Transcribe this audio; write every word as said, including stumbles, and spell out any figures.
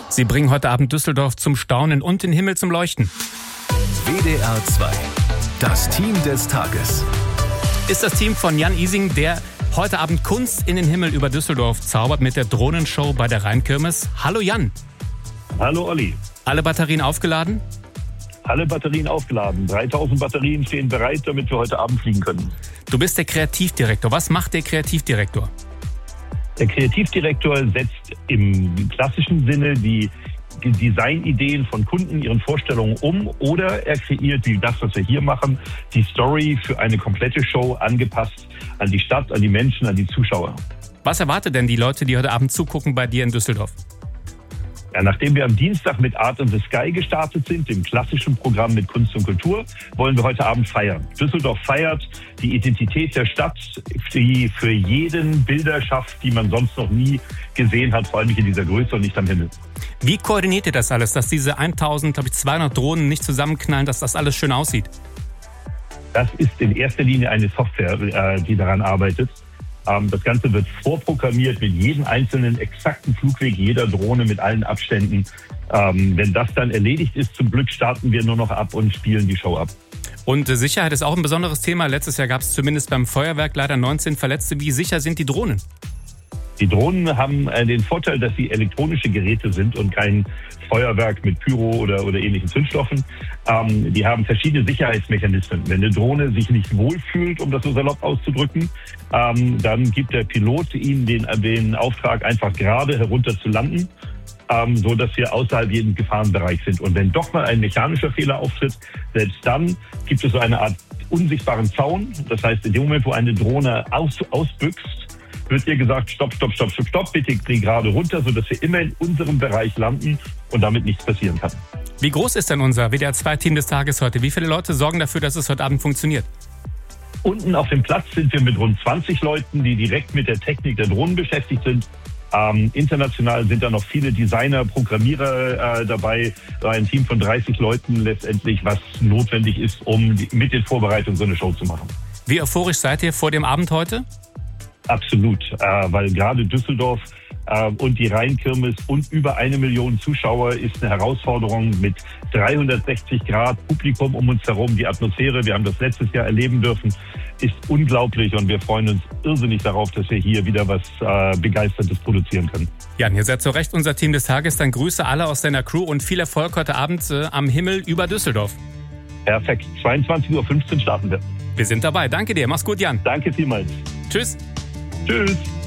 Sie bringen heute Abend Düsseldorf zum Staunen und den Himmel zum Leuchten. W D R zwei, das Team des Tages. Ist das Team von Jan Ising, der heute Abend Kunst in den Himmel über Düsseldorf zaubert mit der Drohnenshow bei der Rheinkirmes. Hallo Jan. Hallo Olli. Alle Batterien aufgeladen? Alle Batterien aufgeladen. dreitausend Batterien stehen bereit, damit wir heute Abend fliegen können. Du bist der Kreativdirektor. Was macht der Kreativdirektor? Der Kreativdirektor setzt im klassischen Sinne die Designideen von Kunden, ihren Vorstellungen um, oder er kreiert, wie das, was wir hier machen, die Story für eine komplette Show angepasst an die Stadt, an die Menschen, an die Zuschauer. Was erwartet denn die Leute, die heute Abend zugucken bei dir in Düsseldorf? Ja, nachdem wir am Dienstag mit Art in the Sky gestartet sind, dem klassischen Programm mit Kunst und Kultur, wollen wir heute Abend feiern. Düsseldorf feiert die Identität der Stadt, die für jeden Bilder schafft, die man sonst noch nie gesehen hat, vor allem nicht in dieser Größe und nicht am Himmel. Wie koordiniert ihr das alles, dass diese eintausendzweihundert Drohnen nicht zusammenknallen, dass das alles schön aussieht? Das ist in erster Linie eine Software, die daran arbeitet. Das Ganze wird vorprogrammiert mit jedem einzelnen exakten Flugweg jeder Drohne mit allen Abständen. Wenn das dann erledigt ist, zum Glück starten wir nur noch ab und spielen die Show ab. Und Sicherheit ist auch ein besonderes Thema. Letztes Jahr gab es zumindest beim Feuerwerk leider neunzehn Verletzte. Wie sicher sind die Drohnen? Die Drohnen haben den Vorteil, dass sie elektronische Geräte sind und kein Feuerwerk mit Pyro oder, oder ähnlichen Zündstoffen. Ähm, die haben verschiedene Sicherheitsmechanismen. Wenn eine Drohne sich nicht wohlfühlt, um das so salopp auszudrücken, ähm, dann gibt der Pilot ihnen den, den Auftrag, einfach gerade herunter zu landen, ähm, so dass wir außerhalb jeden Gefahrenbereich sind. Und wenn doch mal ein mechanischer Fehler auftritt, selbst dann gibt es so eine Art unsichtbaren Zaun. Das heißt, in dem Moment, wo eine Drohne aus, ausbüchst, wird ihr gesagt, stopp, stopp, stopp, stopp, stopp, bitte dreh gerade runter, sodass wir immer in unserem Bereich landen und damit nichts passieren kann. Wie groß ist denn unser W D R zwei Team des Tages heute? Wie viele Leute sorgen dafür, dass es heute Abend funktioniert? Unten auf dem Platz sind wir mit rund zwanzig Leuten, die direkt mit der Technik der Drohnen beschäftigt sind. Ähm, international sind da noch viele Designer, Programmierer äh, dabei. So ein Team von dreißig Leuten letztendlich, was notwendig ist, um die, mit den Vorbereitungen so eine Show zu machen. Wie euphorisch seid ihr vor dem Abend heute? Absolut, äh, weil gerade Düsseldorf äh, und die Rheinkirmes und über eine Million Zuschauer ist eine Herausforderung mit dreihundertsechzig Grad Publikum um uns herum. Die Atmosphäre, wir haben das letztes Jahr erleben dürfen, ist unglaublich und wir freuen uns irrsinnig darauf, dass wir hier wieder was äh, Begeistertes produzieren können. Jan, ihr seid zu Recht unser Team des Tages. Dann Grüße alle aus deiner Crew und viel Erfolg heute Abend äh, am Himmel über Düsseldorf. Perfekt, zweiundzwanzig Uhr fünfzehn starten wir. Wir sind dabei. Danke dir. Mach's gut, Jan. Danke vielmals. Tschüss. Tschüss.